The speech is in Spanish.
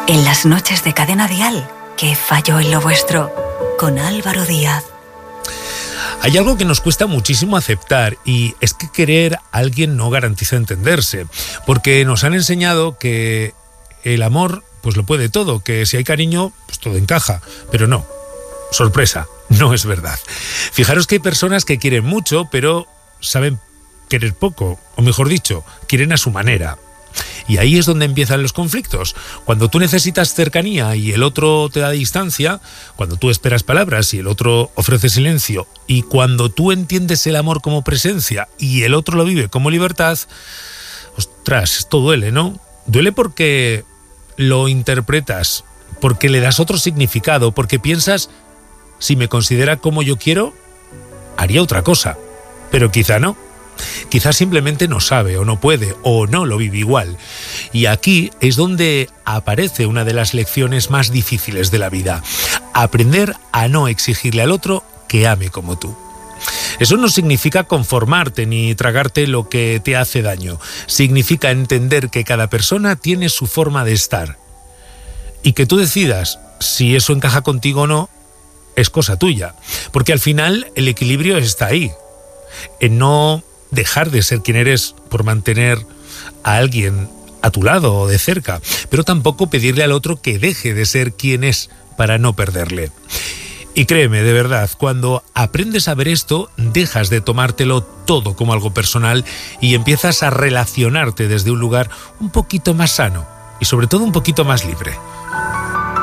En las noches de Cadena Dial, ¿qué falló en lo vuestro? Con Álvaro Díaz. Hay algo que nos cuesta muchísimo aceptar, y es que querer a alguien no garantiza entenderse, porque nos han enseñado que el amor pues lo puede todo, que si hay cariño pues todo encaja, pero no, sorpresa, no es verdad. Fijaros que hay personas que quieren mucho pero saben querer poco, o mejor dicho, quieren a su manera. Y ahí es donde empiezan los conflictos. Cuando tú necesitas cercanía y el otro te da distancia, cuando tú esperas palabras y el otro ofrece silencio, y cuando tú entiendes el amor como presencia y el otro lo vive como libertad, ostras, esto duele, ¿no? Duele porque lo interpretas, porque le das otro significado, porque piensas, si me considera como yo quiero, haría otra cosa, pero quizá no. Quizás simplemente no sabe o no puede o no lo vive igual. Y aquí es donde aparece una de las lecciones más difíciles de la vida: aprender a no exigirle al otro que ame como tú. Eso no significa conformarte ni tragarte lo que te hace daño. Significa entender que cada persona tiene su forma de estar. Y que tú decidas si eso encaja contigo o no es cosa tuya. Porque al final el equilibrio está ahí. En no dejar de ser quien eres por mantener a alguien a tu lado o de cerca, pero tampoco pedirle al otro que deje de ser quien es para no perderle. Y créeme, de verdad, cuando aprendes a ver esto, dejas de tomártelo todo como algo personal y empiezas a relacionarte desde un lugar un poquito más sano y sobre todo un poquito más libre.